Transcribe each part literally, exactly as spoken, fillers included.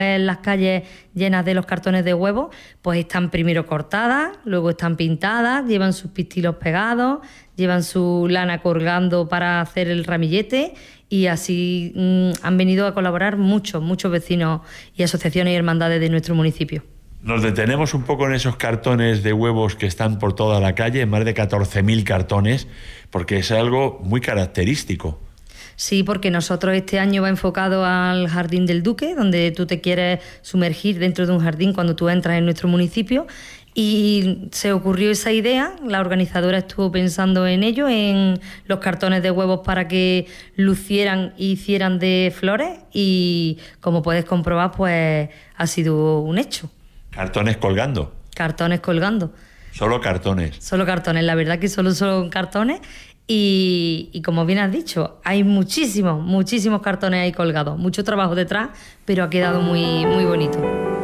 las calles llenas de los cartones de huevo, pues están primero cortadas, luego están pintadas, llevan sus pistilos pegados, llevan su lana colgando para hacer el ramillete, y así mmm, han venido a colaborar muchos, muchos vecinos y asociaciones y hermandades de nuestro municipio. Nos detenemos un poco en esos cartones de huevos que están por toda la calle, más de catorce mil cartones, porque es algo muy característico. Sí, porque nosotros este año va enfocado al Jardín del Duque, donde tú te quieres sumergir dentro de un jardín cuando tú entras en nuestro municipio, y se ocurrió esa idea, la organizadora estuvo pensando en ello, en los cartones de huevos para que lucieran y hicieran de flores, y como puedes comprobar, pues ha sido un hecho. Cartones colgando. Cartones colgando. Solo cartones. Solo cartones, la verdad que solo son cartones. Y, y como bien has dicho, hay muchísimos, muchísimos cartones ahí colgados, mucho trabajo detrás, pero ha quedado muy, muy bonito.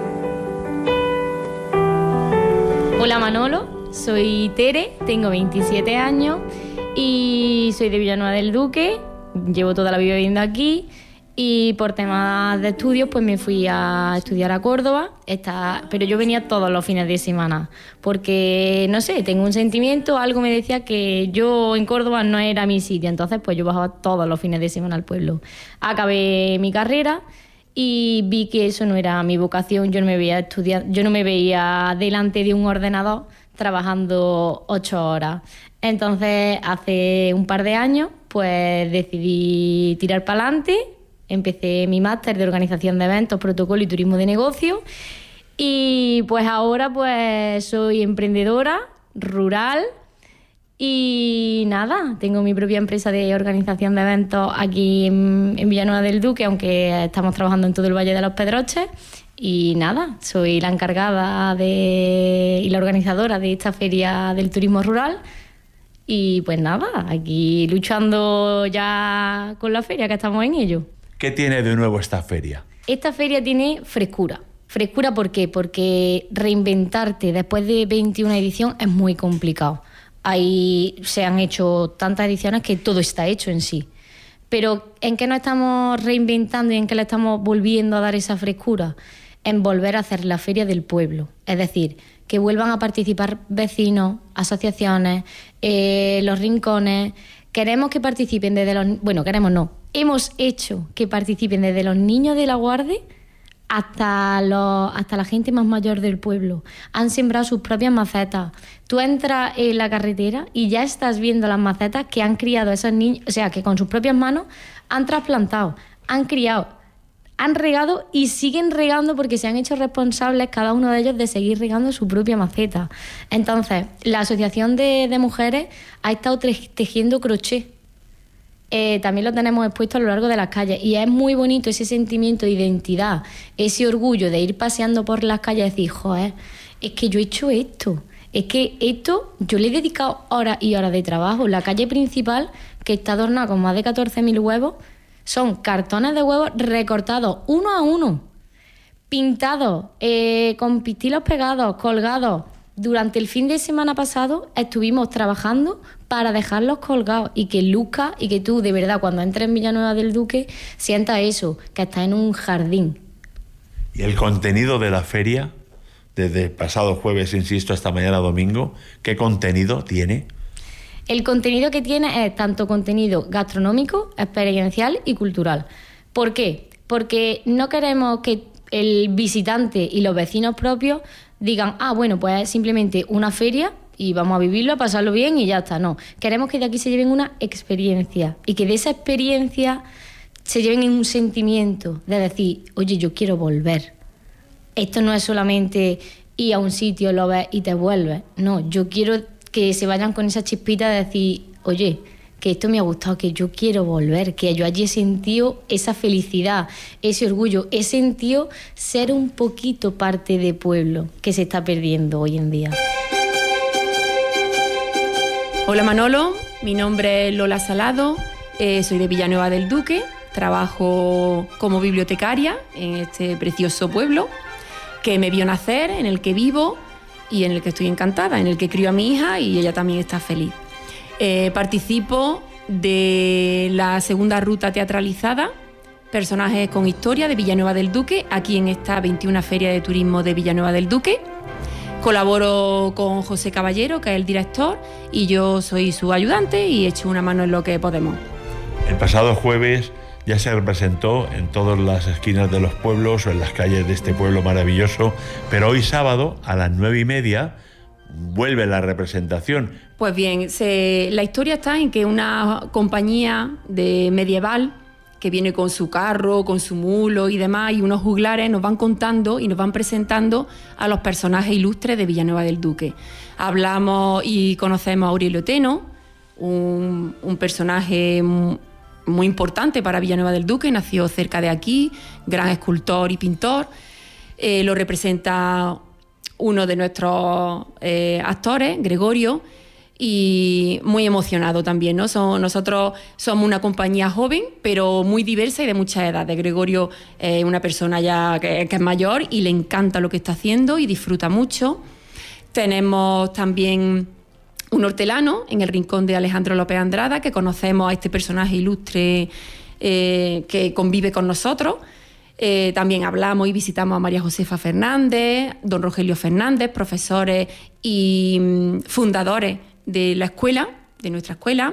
Hola Manolo, soy Tere, tengo veintisiete años y soy de Villanueva del Duque, llevo toda la vida viviendo aquí y por temas de estudios pues me fui a estudiar a Córdoba, esta, pero yo venía todos los fines de semana porque, no sé, tengo un sentimiento, algo me decía que yo en Córdoba no era mi sitio, entonces pues yo bajaba todos los fines de semana al pueblo. Acabé mi carrera y vi que eso no era mi vocación, yo no me veía estudiar, yo no me veía delante de un ordenador trabajando ocho horas. Entonces hace un par de años pues decidí tirar para adelante. Empecé mi máster de organización de eventos, protocolo y turismo de negocio y pues ahora pues soy emprendedora rural y nada, tengo mi propia empresa de organización de eventos aquí en, en Villanueva del Duque, aunque estamos trabajando en todo el Valle de los Pedroches y nada, soy la encargada de, y la organizadora de esta feria del turismo rural. Y pues nada, aquí luchando ya con la feria, que estamos en ello. ¿Qué tiene de nuevo esta feria? Esta feria tiene frescura. ¿Frescura por qué? Porque reinventarte después de veintiuna ediciones es muy complicado. Ahí se han hecho tantas ediciones que todo está hecho en sí. Pero ¿en qué nos estamos reinventando y en qué le estamos volviendo a dar esa frescura? En volver a hacer la feria del pueblo. Es decir, que vuelvan a participar vecinos, asociaciones, eh, los rincones. Queremos que participen desde los... Bueno, queremos no. Hemos hecho que participen desde los niños de la Guardia hasta, los, hasta la gente más mayor del pueblo. Han sembrado sus propias macetas. Tú entras en la carretera y ya estás viendo las macetas que han criado esos niños, o sea, que con sus propias manos han trasplantado, han criado, han regado y siguen regando porque se han hecho responsables cada uno de ellos de seguir regando su propia maceta. Entonces, la Asociación de, de Mujeres ha estado tejiendo crochet. Eh, también lo tenemos expuesto a lo largo de las calles y es muy bonito ese sentimiento de identidad, ese orgullo de ir paseando por las calles y decir, joder, es que yo he hecho esto, es que esto yo le he dedicado horas y horas de trabajo. La calle principal, que está adornada con más de catorce mil huevos, son cartones de huevos recortados uno a uno, pintados, eh, con pistilos pegados, colgados. Durante el fin de semana pasado estuvimos trabajando para dejarlos colgados y que luzca y que tú, de verdad, cuando entres en Villanueva del Duque, sientas eso, que estás en un jardín. ¿Y el contenido de la feria, desde pasado jueves, insisto, hasta mañana domingo, qué contenido tiene? El contenido que tiene es tanto contenido gastronómico, experiencial y cultural. ¿Por qué? Porque no queremos que el visitante y los vecinos propios digan, ah, bueno, pues es simplemente una feria y vamos a vivirlo, a pasarlo bien y ya está. No, queremos que de aquí se lleven una experiencia y que de esa experiencia se lleven un sentimiento de decir, oye, yo quiero volver. Esto no es solamente ir a un sitio, lo ves y te vuelves. No, yo quiero que se vayan con esa chispita de decir, oye, que esto me ha gustado, que yo quiero volver, que yo allí he sentido esa felicidad, ese orgullo, he sentido ser un poquito parte de pueblo que se está perdiendo hoy en día. Hola Manolo, mi nombre es Lola Salado, eh, soy de Villanueva del Duque, trabajo como bibliotecaria en este precioso pueblo que me vio nacer, en el que vivo y en el que estoy encantada, en el que crío a mi hija y ella también está feliz. Eh, participo de la segunda ruta teatralizada personajes con historia de Villanueva del Duque, aquí en esta veintiuna Feria de Turismo de Villanueva del Duque. Colaboro con José Caballero, que es el director, y yo soy su ayudante y echo una mano en lo que podemos. El pasado jueves ya se representó en todas las esquinas de los pueblos o en las calles de este pueblo maravilloso, pero hoy sábado a las nueve y media vuelve la representación. Pues bien, se, la historia está en que una compañía de medieval que viene con su carro, con su mulo y demás, y unos juglares nos van contando y nos van presentando a los personajes ilustres de Villanueva del Duque. Hablamos y conocemos a Aurelio Teno, un, un personaje muy importante para Villanueva del Duque, nació cerca de aquí, gran escultor y pintor. Eh, lo representa uno de nuestros eh, actores, Gregorio, y muy emocionado también, ¿no? So, nosotros somos una compañía joven, pero muy diversa y de muchas edades. Gregorio es una persona ya que, que es mayor y le encanta lo que está haciendo y disfruta mucho. Tenemos también un hortelano en el rincón de Alejandro López Andrada, que conocemos a este personaje ilustre eh, que convive con nosotros. Eh, también hablamos y visitamos a María Josefa Fernández, don Rogelio Fernández, profesores y mm, fundadores de la escuela, de nuestra escuela.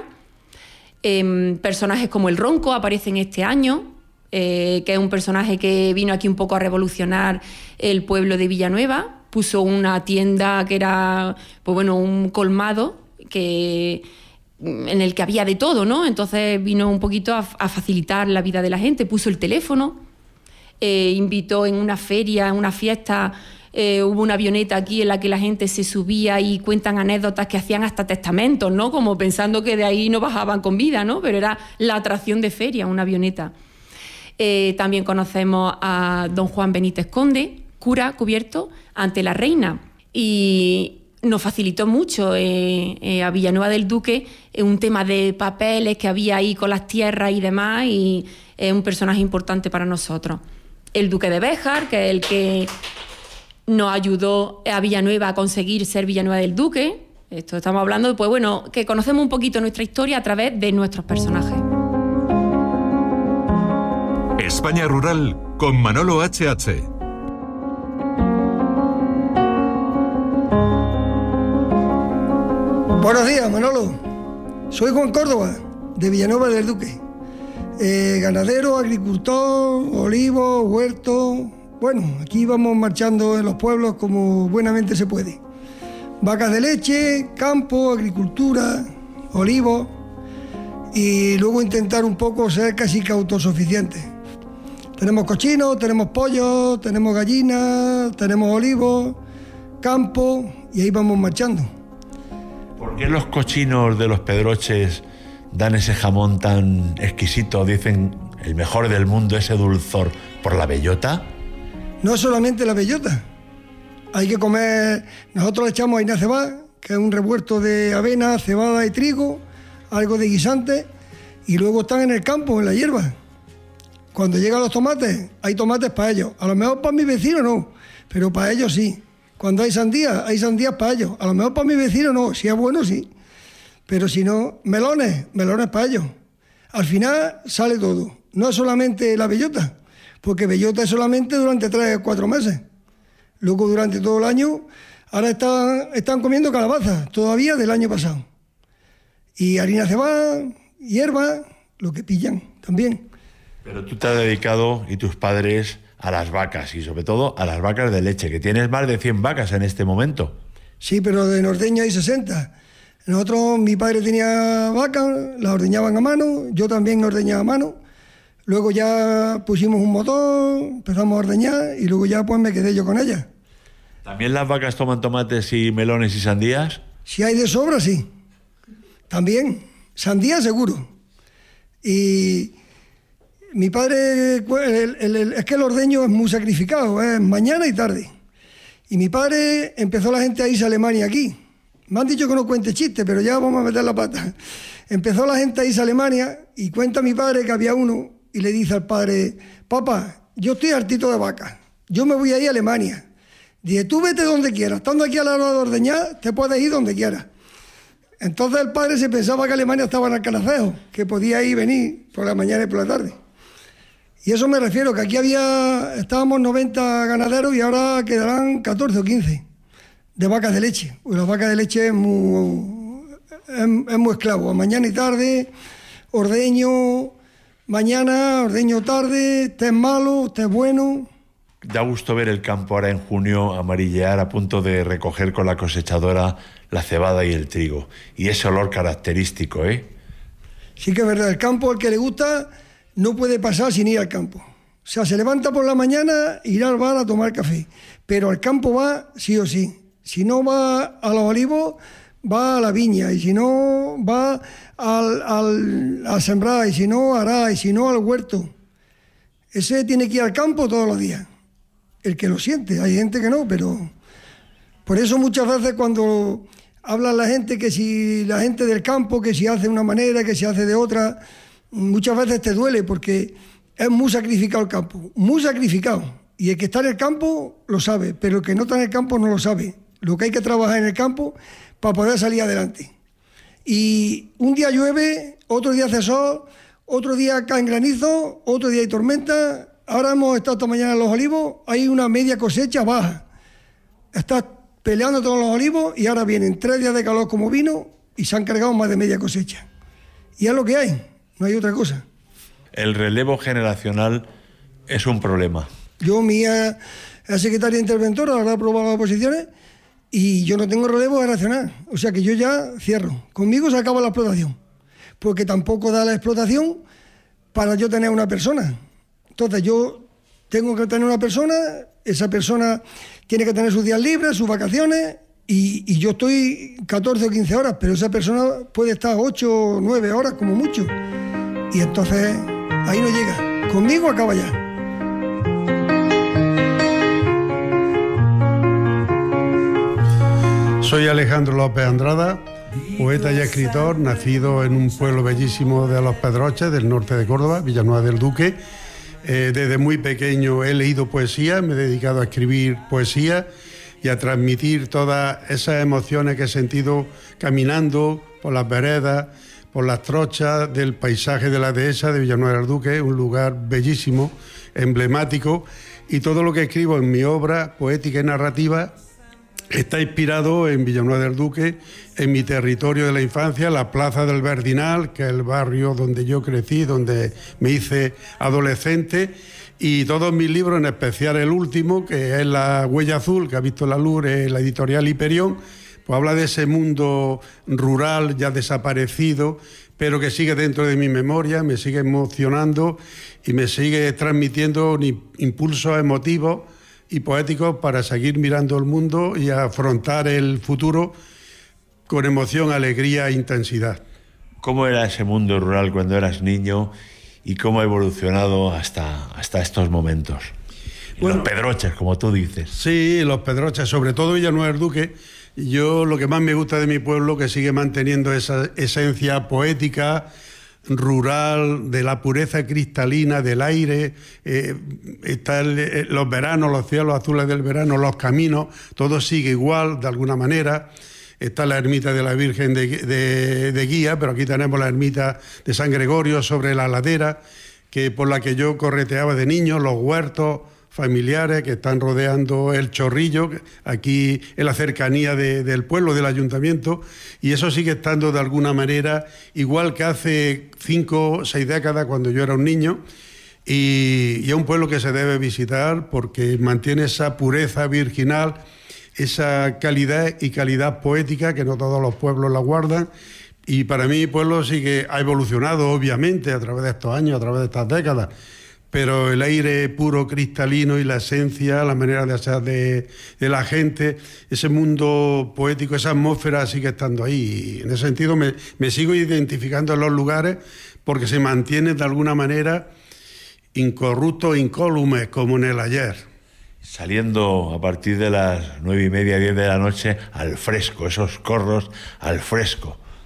Eh, personajes como el Ronco aparecen este año, eh, que es un personaje que vino aquí un poco a revolucionar el pueblo de Villanueva. Puso una tienda que era, pues bueno, un colmado que, en el que había de todo, ¿no? Entonces vino un poquito a, a facilitar la vida de la gente. Puso el teléfono, eh, invitó en una feria, en una fiesta. Eh, hubo una avioneta aquí en la que la gente se subía y cuentan anécdotas que hacían hasta testamentos, ¿no? Como pensando que de ahí no bajaban con vida, ¿no? Pero era la atracción de feria, una avioneta. Eh, también conocemos a don Juan Benítez Conde, cura cubierto ante la reina, y nos facilitó mucho eh, eh, a Villanueva del Duque eh, un tema de papeles que había ahí con las tierras y demás, y es un personaje importante para nosotros. El duque de Béjar, que es el que nos ayudó a Villanueva a conseguir ser Villanueva del Duque. Esto estamos hablando, pues bueno, que conocemos un poquito nuestra historia a través de nuestros personajes. España Rural con Manolo H H. Buenos días, Manolo. Soy Juan Córdoba, de Villanueva del Duque. Eh, ganadero, agricultor, olivo, huerto. Bueno, aquí vamos marchando en los pueblos como buenamente se puede. Vacas de leche, campo, agricultura, olivos, y luego intentar un poco ser casi que autosuficientes. Tenemos cochinos, tenemos pollos, tenemos gallinas, tenemos olivos, campo, y ahí vamos marchando. ¿Por qué los cochinos de los Pedroches dan ese jamón tan exquisito? Dicen el mejor del mundo, ese dulzor. ¿Por la bellota? No solamente la bellota, hay que comer. Nosotros le echamos harina cebada, que es un revuelto de avena, cebada y trigo, algo de guisante, y luego están en el campo, en la hierba. Cuando llegan los tomates, hay tomates para ellos. A lo mejor para mi vecino no, pero para ellos sí. Cuando hay sandía, hay sandías para ellos. A lo mejor para mi vecino no, si es bueno sí, pero si no, melones, melones para ellos. Al final sale todo, no es solamente la bellota, porque bellota es solamente durante tres o cuatro meses. Luego durante todo el año, ahora están, están comiendo calabaza, todavía del año pasado. Y harina cebada, hierba, lo que pillan también. Pero tú te has dedicado, y tus padres, a las vacas, y sobre todo a las vacas de leche, que tienes más de cien vacas en este momento. Sí, pero de ordeño hay sesenta. Nosotros, mi padre tenía vacas, las ordeñaban a mano, yo también ordeñaba a mano. Luego ya pusimos un motor, empezamos a ordeñar y luego ya pues me quedé yo con ellas. ¿También las vacas toman tomates y melones y sandías? Si hay de sobra, sí. También, sandía seguro. Y mi padre, el, el, el, es que el ordeño es muy sacrificado, es mañana y tarde. Y mi padre empezó la gente a irse a Alemania aquí. Me han dicho que no cuente chistes, pero ya vamos a meter la pata. Empezó la gente a irse a Alemania y cuenta mi padre que había uno y le dice al padre: papá, yo estoy hartito de vacas, yo me voy a ir a Alemania. Dije: tú vete donde quieras, estando aquí a la hora de ordeñar, te puedes ir donde quieras. Entonces el padre se pensaba que Alemania estaba en Alcalacejo, que podía ir y venir por la mañana y por la tarde. Y eso me refiero, que aquí había, estábamos noventa ganaderos y ahora quedarán catorce o quince de vacas de leche. Pues la vaca de leche es muy, es, es muy esclavo, mañana y tarde, ordeño mañana, ordeño tarde, té malo, té bueno. Da gusto ver el campo ahora en junio amarillear a punto de recoger con la cosechadora la cebada y el trigo. Y ese olor característico, ¿eh? Sí que es verdad, el campo, al que le gusta, no puede pasar sin ir al campo. O sea, se levanta por la mañana, irá al bar a tomar café. Pero al campo va sí o sí. Si no va a los olivos, va a la viña. Y si no, va al, al, a sembrar. Y si no, hará. Y si no, al huerto. Ese tiene que ir al campo todos los días. El que lo siente. Hay gente que no, pero... Por eso muchas veces cuando habla la gente que si la gente del campo, que si hace de una manera, que si hace de otra, muchas veces te duele porque es muy sacrificado el campo, muy sacrificado. Y el que está en el campo lo sabe, pero el que no está en el campo no lo sabe. Lo que hay que trabajar en el campo para poder salir adelante. Y un día llueve, otro día hace sol, otro día cae granizo, otro día hay tormenta. Ahora hemos estado esta mañana en Los Olivos, hay una media cosecha baja. Está peleando todos los olivos y ahora vienen tres días de calor como vino y se han cargado más de media cosecha. Y es lo que hay, no hay otra cosa. El relevo generacional es un problema. Yo, mi hija es secretaria interventora, ahora ha aprobado las oposiciones y yo no tengo relevo generacional. O sea que yo ya cierro. Conmigo se acaba la explotación, porque tampoco da la explotación para yo tener una persona. Entonces yo tengo que tener una persona, esa persona tiene que tener sus días libres, sus vacaciones, y, y yo estoy catorce o quince horas, pero esa persona puede estar ocho o nueve horas como mucho. Y entonces ahí no llega. Conmigo acaba ya. Soy Alejandro López Andrada, poeta y escritor, nacido en un pueblo bellísimo de Los Pedroches, del norte de Córdoba, Villanueva del Duque. Eh, desde muy pequeño he leído poesía, me he dedicado a escribir poesía y a transmitir todas esas emociones que he sentido caminando por las veredas, por las trochas del paisaje de la dehesa de Villanueva del Duque, un lugar bellísimo, emblemático, y todo lo que escribo en mi obra poética y narrativa está inspirado en Villanueva del Duque, en mi territorio de la infancia, la Plaza del Verdinal, que es el barrio donde yo crecí, donde me hice adolescente, y todos mis libros, en especial el último, que es La Huella Azul, que ha visto la luz, en la editorial Hiperión, pues habla de ese mundo rural ya desaparecido, pero que sigue dentro de mi memoria, me sigue emocionando y me sigue transmitiendo impulsos emotivos y poéticos para seguir mirando el mundo y afrontar el futuro con emoción, alegría e intensidad. ¿Cómo era ese mundo rural cuando eras niño y cómo ha evolucionado hasta, hasta estos momentos? Bueno, los Pedroches, como tú dices. Sí, los Pedroches, sobre todo Villanueva del Duque. Yo lo que más me gusta de mi pueblo, que sigue manteniendo esa esencia poética, rural, de la pureza cristalina del aire, eh, está el, los veranos, los cielos azules del verano, los caminos, todo sigue igual de alguna manera. Está la ermita de la Virgen de, de, de Guía, pero aquí tenemos la ermita de San Gregorio sobre la ladera, que por la que yo correteaba de niño, los huertos familiares que están rodeando el Chorrillo, aquí en la cercanía de, del pueblo, del ayuntamiento, y eso sigue estando de alguna manera igual que hace cinco o seis décadas cuando yo era un niño, y, y es un pueblo que se debe visitar porque mantiene esa pureza virginal, esa calidad y calidad poética que no todos los pueblos la guardan. Y para mí mi pueblo sí que ha evolucionado obviamente a través de estos años, a través de estas décadas, pero el aire puro, cristalino y la esencia, la manera de ser de, de la gente, ese mundo poético, esa atmósfera sigue estando ahí. Y en ese sentido me, me sigo identificando en los lugares porque se mantiene de alguna manera incorruptos, incólumes, como en el ayer. Saliendo a partir de las nueve y media, diez de la noche, al fresco, esos corros al fresco.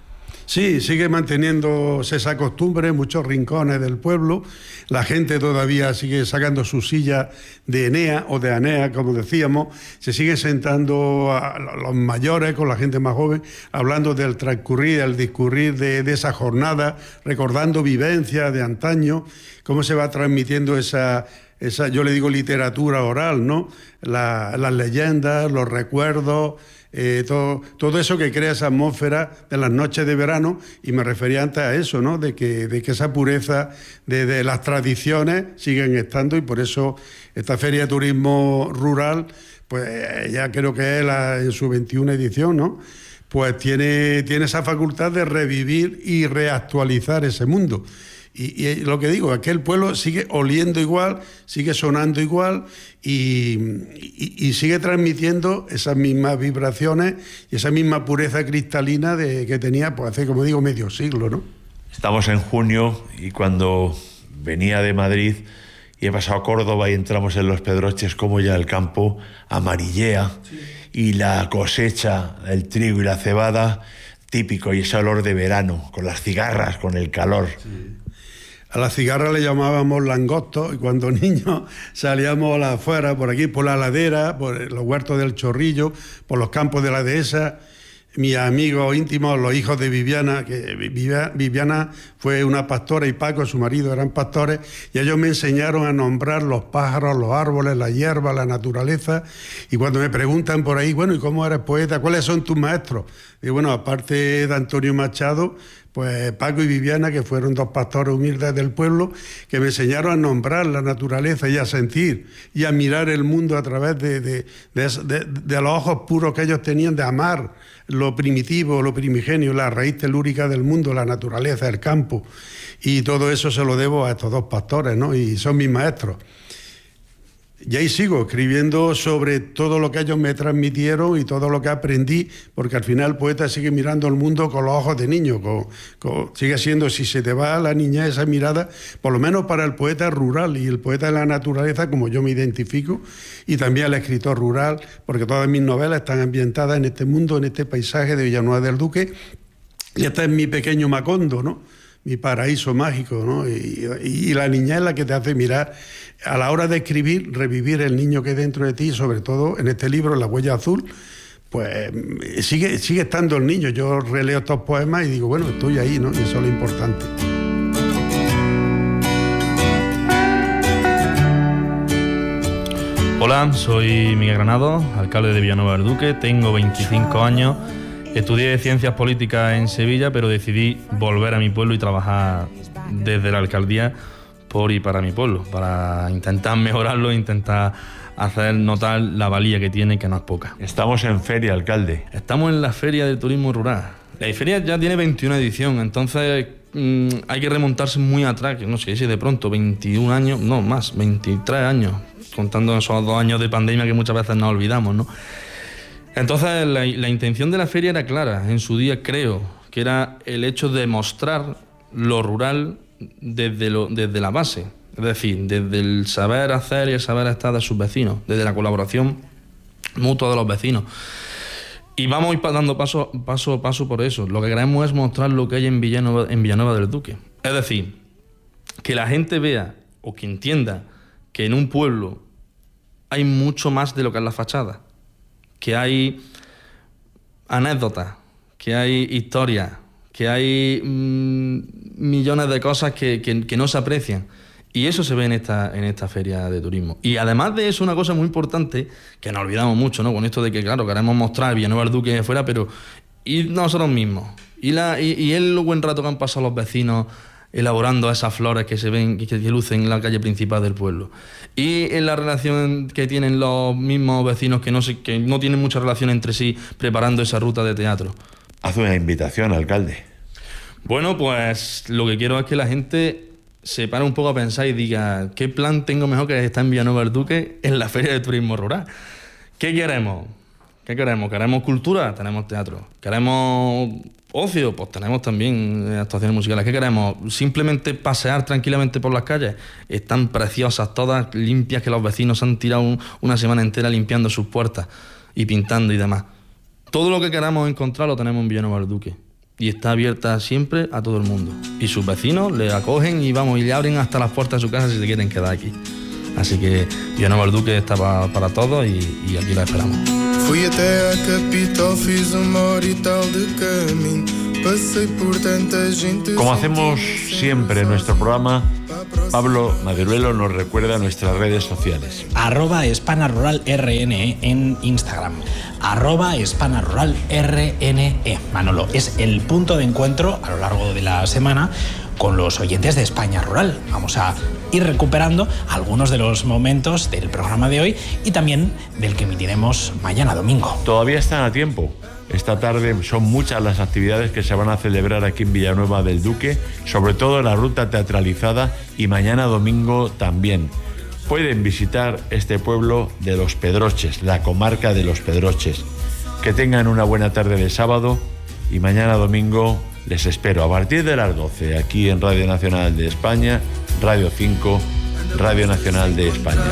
Sí, sigue manteniéndose esa costumbre en muchos rincones del pueblo. La gente todavía sigue sacando su silla de Enea o de Anea, como decíamos. Se sigue sentando a los mayores con la gente más joven, hablando del transcurrir, del discurrir de, de esa jornada, recordando vivencias de antaño, cómo se va transmitiendo esa... Esa, yo le digo literatura oral, ¿no? La, las leyendas, los recuerdos, eh, todo, todo eso que crea esa atmósfera de las noches de verano, y me refería antes a eso, ¿no? De que, de que esa pureza de, de las tradiciones siguen estando, y por eso esta Feria de Turismo Rural, pues ya creo que es la, en su veintiuna edición, ¿no? Pues tiene, tiene esa facultad de revivir y reactualizar ese mundo. Y, y lo que digo es que el pueblo sigue oliendo igual, sigue sonando igual y, y, y sigue transmitiendo esas mismas vibraciones y esa misma pureza cristalina de, que tenía pues hace, como digo, medio siglo, ¿no? Estamos en junio y cuando venía de Madrid y he pasado a Córdoba y entramos en Los Pedroches, como ya el campo amarillea, sí, y la cosecha, el trigo y la cebada, típico, y ese olor de verano, con las cigarras, con el calor. Sí. A la cigarra le llamábamos langostos, y cuando niños salíamos a la afuera, por aquí, por la ladera, por los huertos del Chorrillo, por los campos de la dehesa. Mis amigos íntimos, los hijos de Viviana, que Viviana fue una pastora y Paco, su marido, eran pastores, y ellos me enseñaron a nombrar los pájaros, los árboles, la hierba, la naturaleza. Y cuando me preguntan por ahí, bueno, ¿y cómo eres poeta? ¿Cuáles son tus maestros? Y bueno, aparte de Antonio Machado, pues Paco y Viviana, que fueron dos pastores humildes del pueblo, que me enseñaron a nombrar la naturaleza y a sentir y a mirar el mundo a través de, de, de, de, de los ojos puros que ellos tenían, de amar lo primitivo, lo primigenio, la raíz telúrica del mundo, la naturaleza, el campo. Y todo eso se lo debo a estos dos pastores, ¿no? Y son mis maestros. Y ahí sigo escribiendo sobre todo lo que ellos me transmitieron y todo lo que aprendí, porque al final el poeta sigue mirando el mundo con los ojos de niño, con, con, sigue siendo, si se te va la niña esa mirada, por lo menos para el poeta rural y el poeta de la naturaleza, como yo me identifico, y también el escritor rural, porque todas mis novelas están ambientadas en este mundo, en este paisaje de Villanueva del Duque, y este es mi pequeño Macondo, ¿no? Mi paraíso mágico, ¿no? Y, y, y la niña es la que te hace mirar, a la hora de escribir, revivir el niño que hay dentro de ti, sobre todo en este libro, La huella azul, pues sigue, sigue estando el niño. Yo releo estos poemas y digo, bueno, estoy ahí, ¿no? Y eso es lo importante. Hola, soy Miguel Granado, alcalde de Villanueva del Duque, tengo veinticinco años. Estudié Ciencias Políticas en Sevilla, pero decidí volver a mi pueblo y trabajar desde la alcaldía por y para mi pueblo, para intentar mejorarlo, intentar hacer notar la valía que tiene, que no es poca. Estamos en feria, alcalde. Estamos en la Feria de Turismo Rural. La feria ya tiene veintiuna edición, entonces mmm, hay que remontarse muy atrás, no sé si de pronto veintiún años, no más, veintitrés años, contando esos dos años de pandemia que muchas veces nos olvidamos, ¿no? Entonces la, la intención de la feria era clara, en su día creo, que era el hecho de mostrar lo rural desde, lo, desde la base, es decir, desde el saber hacer y el saber estar de sus vecinos, desde la colaboración mutua de los vecinos. Y vamos a ir dando paso, paso a paso por eso. Lo que queremos es mostrar lo que hay en Villanueva, en Villanueva del Duque. Es decir, que la gente vea o que entienda que en un pueblo hay mucho más de lo que es la fachada, que hay anécdotas, que hay historias, que hay mmm, millones de cosas que, que, que no se aprecian. Y eso se ve en esta, en esta feria de turismo. Y además de eso, una cosa muy importante, que nos olvidamos mucho, ¿no? Con esto de que, claro, queremos mostrar Villanueva del Duque de fuera, pero y nosotros mismos. Y, la, y, y el buen rato que han pasado los vecinos elaborando esas flores que se ven, que, que lucen en la calle principal del pueblo. Y en la relación que tienen los mismos vecinos que no, se, que no tienen mucha relación entre sí preparando esa ruta de teatro. Haz una invitación, alcalde. Bueno, pues lo que quiero es que la gente se pare un poco a pensar y diga, ¿qué plan tengo mejor que estar en Villanueva del Duque en la Feria de Turismo Rural? ¿Qué queremos? ¿Qué queremos? ¿Queremos cultura? Tenemos teatro. ¿Queremos ocio? Pues tenemos también actuaciones musicales. ¿Qué queremos? ¿Simplemente pasear tranquilamente por las calles? Están preciosas, todas limpias, que los vecinos han tirado un, una semana entera limpiando sus puertas y pintando y demás. Todo lo que queramos encontrar lo tenemos en Villanueva del Duque. y está abierta siempre a todo el mundo. Y sus vecinos le acogen y vamos y le abren hasta las puertas de su casa si se quieren quedar aquí. Así que Villanueva del Duque está para, para todos y, y aquí la esperamos. Fui até a capital, fiz uma hora e tal de caminho. Passei por tanta gente. Como hacemos siempre en nuestro programa, Pablo Maderuelo nos recuerda nuestras redes sociales. Arroba Hispana Rural R N E en Instagram. Arroba Hispana Rural R N E. Manolo, es el punto de encuentro a lo largo de la semana con los oyentes de España Rural. Vamos a ir recuperando algunos de los momentos del programa de hoy y también del que emitiremos mañana domingo. Todavía están a tiempo. Esta tarde son muchas las actividades que se van a celebrar aquí en Villanueva del Duque, sobre todo la ruta teatralizada, y mañana domingo también. Pueden visitar este pueblo de Los Pedroches, la comarca de Los Pedroches. Que tengan una buena tarde de sábado y mañana domingo les espero a partir de las doce aquí en Radio Nacional de España, Radio cinco, Radio Nacional de España.